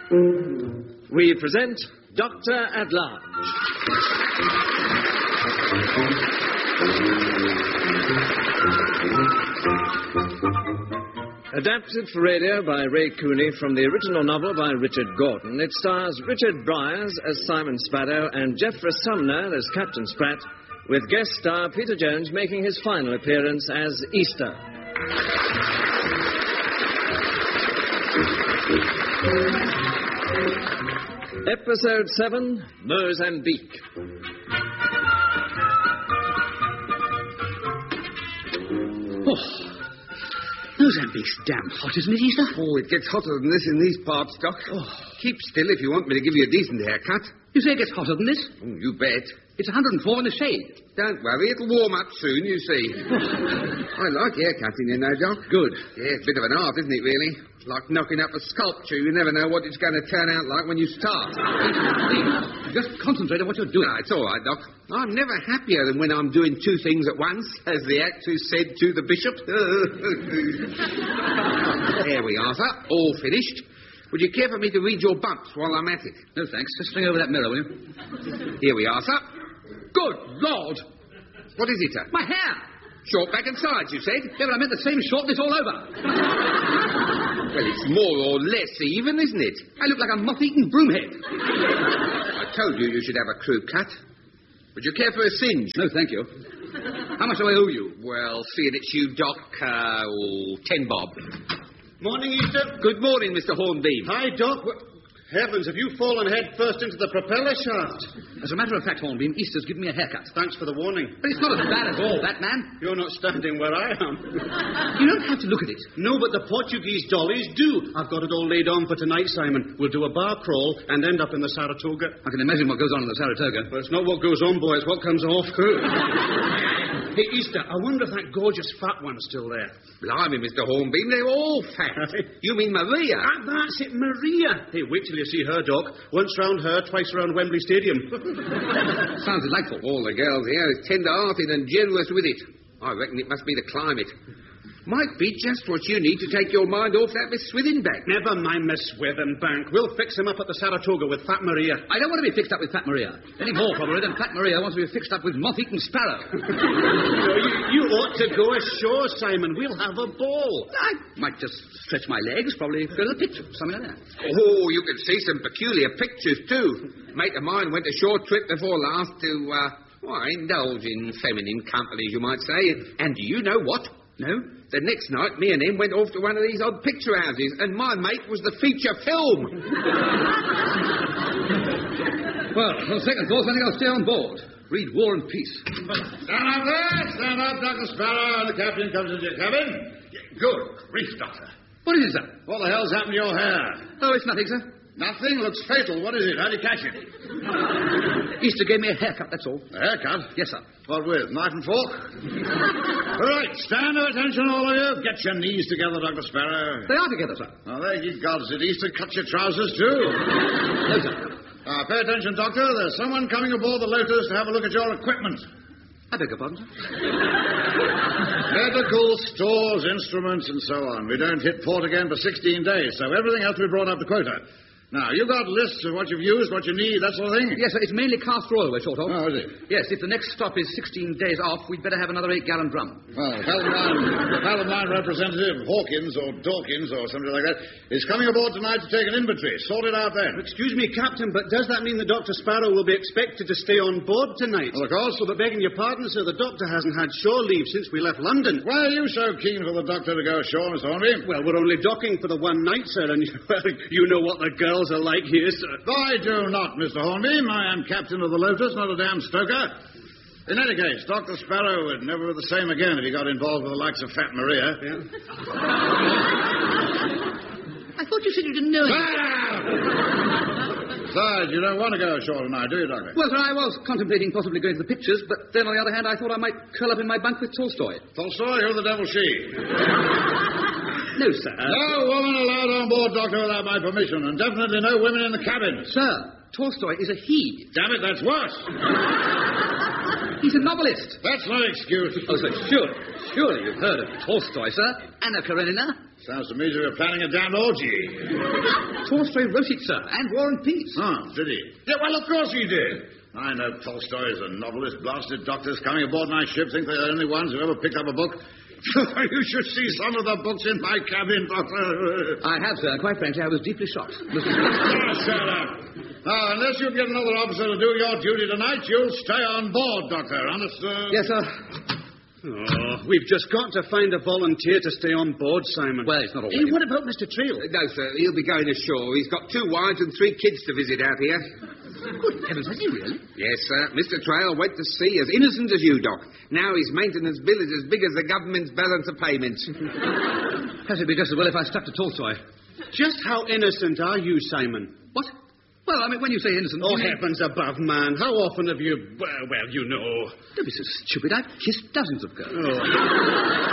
We present Doctor at Large. Adapted for radio by Ray Cooney from the original novel by Richard Gordon, it stars Richard Bryars as Simon Sparrow and Geoffrey Sumner as Captain Spratt, with guest star Peter Jones making his final appearance as Easter. Episode 7, Mozambique. Mozambique's damn hot, isn't it, Easter? Oh, it gets hotter than this in these parts, Doc. Keep still if you want me to give you a decent haircut. You say it gets hotter than this? Oh, you bet. It's 104 in the shade. Don't worry, it'll warm up soon, you see. I like haircutting, you know, Doc. Good. Yeah, it's a bit of an art, isn't it, really? Like knocking up a sculpture. You never know what it's going to turn out like when you start. Just concentrate on what you're doing. No, it's all right, Doc. I'm never happier than when I'm doing two things at once, as the actress said to the bishop. There we are, sir. All finished. Would you care for me to read your bumps while I'm at it? No, thanks. Just swing over that mirror, will you? Here we are, sir. Good Lord! What is it, sir? My hair! Short back and sides, you said? Yeah, but I meant the same shortness all over. Well, it's more or less even, isn't it? I look like a moth-eaten broomhead. I told you you should have a crew cut. Would you care for a singe? No, thank you. How much do I owe you? Well, seeing it's you, Doc, 10 bob. Morning, Easter. Good morning, Mr. Hornbeam. Hi, Doc. Heavens, have you fallen head first into the propeller shaft? As a matter of fact, Hornbeam, Easter's given me a haircut. Thanks for the warning. But it's not as bad as all that, man. You're not standing where I am. You don't have to look at it. No, but the Portuguese dollies do. I've got it all laid on for tonight, Simon. We'll do a bar crawl and end up in the Saratoga. I can imagine what goes on in the Saratoga. Well, it's not what goes on, boy. It's what comes off. Hey, Easter, I wonder if that gorgeous fat one's still there. Blimey, Mr. Hornbeam, they're all fat. You mean Maria? Ah, that's it, Maria. Hey, wait till you see her, Doc. Once round her, twice round Wembley Stadium. Sounds delightful. All the girls here are tender-hearted and generous with it. I reckon it must be the climate. Might be just what you need to take your mind off that Miss Swithenbank. Never mind Miss Swithenbank. We'll fix him up at the Saratoga with Fat Maria. I don't want to be fixed up with Fat Maria. Any more, probably, than Fat Maria wants to be fixed up with Moth-Eaten Sparrow. You ought to go ashore, Simon. We'll have a ball. I might just stretch my legs, probably go to the picture, something like that. Oh, you can see some peculiar pictures, too. Mate of mine went a short trip before last to, indulge in feminine company, you might say. And do you know what? No? The next night, me and him went off to one of these odd picture houses, and my mate was the feature film. Well, on second thoughts, I think I'll stay on board. Read War and Peace. Stand up there! Stand up, Dr. Sparrow. The captain comes into your cabin. Good grief, Doctor. What is it, sir? What the hell's happened to your hair? Oh, it's nothing, sir. Nothing? Looks fatal. What is it? How did you catch it? Easter gave me a haircut, that's all. A haircut? Yes, sir. What with? Knife and fork? All right, stand to attention, all of you. Get your knees together, Dr. Sparrow. They are together, sir. Oh, there you gods. It Easter cut your trousers, too. No, sir. Pay attention, Doctor. There's someone coming aboard the Lotus to have a look at your equipment. I beg your pardon, sir? Medical stores, instruments, and so on. We don't hit port again for 16 days, so everything has to be brought up to quota. Now, you got lists of what you've used, what you need, that sort of thing? Yes, sir. It's mainly castor oil we're short of. Oh, is it? Yes, if the next stop is 16 days off, we'd better have another 8-gallon drum. Well, the pal of mine representative, Hawkins or Dawkins or something like that, is coming aboard tonight to take an inventory. Sort it out then. Excuse me, Captain, but does that mean that Dr. Sparrow will be expected to stay on board tonight? Well, of course. Well, but begging your pardon, sir, the doctor hasn't had shore leave since we left London. Why are you so keen for the doctor to go ashore, Mr. Hornby? Well, we're only docking for the one night, sir, and you know what the girls are like here, sir. I do not, Mr. Hornby. I am captain of the Lotus, not a damn stoker. In any case, Dr. Sparrow would never be the same again if he got involved with the likes of Fat Maria. Yeah. I thought you said you didn't know it. Besides, you don't want to go ashore tonight, do you, Doctor? Well, sir, I was contemplating possibly going to the pictures, but then on the other hand, I thought I might curl up in my bunk with Tolstoy. Tolstoy? Who the devil's she? No, sir. No woman allowed on board, Doctor, without my permission, and definitely no women in the cabin. Sir, Tolstoy is a he. Damn it, that's worse. He's a novelist. That's no excuse. Oh, sir, surely you've heard of Tolstoy, sir. Anna Karenina. Sounds to me as if you're planning a damned orgy. Tolstoy wrote it, sir, and War and Peace. Oh, did he? Yeah, well, of course he did. I know Tolstoy is a novelist. Blasted doctors coming aboard my ship think they're the only ones who ever picked up a book. You should see some of the books in my cabin, Doctor. I have, sir. Quite frankly, I was deeply shocked. Shut up. Now, unless you get another officer to do your duty tonight, you'll stay on board, Doctor. Understood? Yes, sir. Oh, we've just got to find a volunteer to stay on board, Simon. Well, it's not all Hey, what about Mr. Trail? No, sir, he'll be going ashore. He's got 2 wives and 3 kids to visit out here. Good heavens, has he really? Yes, sir. Mr. Trail went to sea as innocent as you, Doc. Now his maintenance bill is as big as the government's balance of payments. Perhaps it'd be just as well if I stuck to Tolstoy. Just how innocent are you, Simon? What? Well, I mean, when you say innocent... Oh, you mean... heavens above, man. How often have you... Well, you know. Don't be so stupid. I've kissed dozens of girls. Oh.